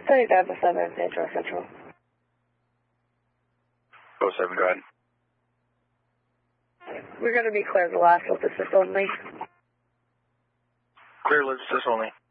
3907, Pedro Central. 07, go ahead. We're going to be clear the last with assist only. Clear assist only.